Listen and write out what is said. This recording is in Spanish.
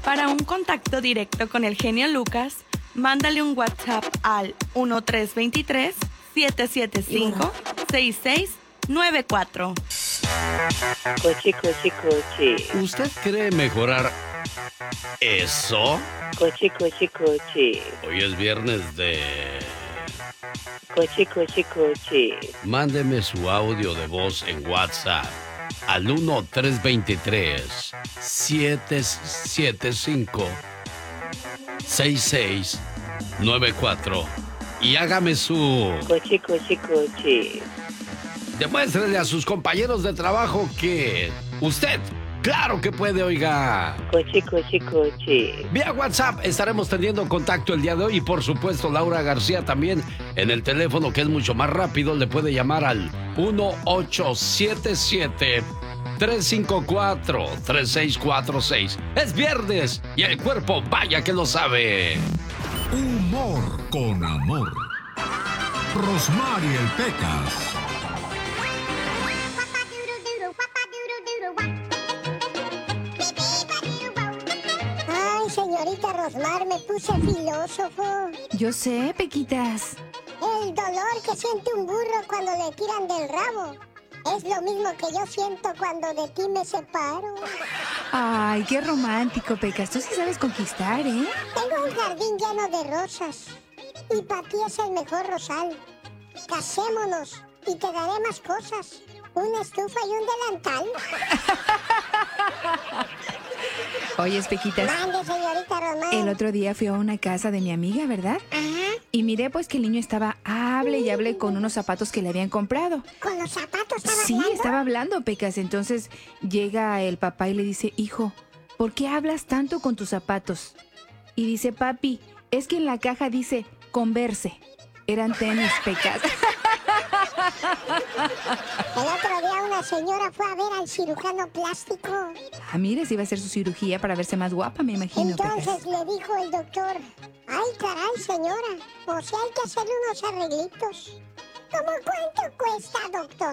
Para un contacto directo con el genio Lucas, mándale un WhatsApp al 1323-775-6694. Coche, coche, coche. ¿Usted cree mejorar eso? Coche, coche, coche. Hoy es viernes de... Coche, coche, coche. Mándeme su audio de voz en WhatsApp al 1-323-775-6694 y hágame su... Coche, coche, coche. Demuéstrele a sus compañeros de trabajo que usted, claro que puede, oiga. Coche, coche, coche. Vía WhatsApp estaremos teniendo contacto el día de hoy y por supuesto Laura García también en el teléfono que es mucho más rápido. Le puede llamar al 1877-354-3646. Es viernes y el cuerpo vaya que lo sabe. Humor con amor. Rosmarie el Pecas. Ay, señorita Rosmar, me puse filósofo. Yo sé, Pequitas. El dolor que siente un burro cuando le tiran del rabo es lo mismo que yo siento cuando de ti me separo. Ay, qué romántico, Pecas. Tú sí sabes conquistar, ¿eh? Tengo un jardín lleno de rosas y para ti es el mejor rosal. Casémonos y te daré más cosas. Una estufa y un delantal. Oye, Pequitas. Mande, señorita Román. El otro día fui a una casa de mi amiga, ¿verdad? Ajá. Y miré pues que el niño estaba hable y hable con unos zapatos que le habían comprado. ¿Con los zapatos estaba Sí, hablando? estaba hablando, Pecas. Entonces llega el papá y le dice, hijo, ¿por qué hablas tanto con tus zapatos? Y dice, papi, es que en la caja dice Converse. Eran tenis, Pecas. El otro día una señora fue a ver al cirujano plástico. Ah, mire, si iba a hacer su cirugía para verse más guapa, me imagino, Entonces Pecas. le dijo el doctor, ay caray señora, o sea hay que hacerle unos arreglitos. ¿Cómo cuánto cuesta, doctor?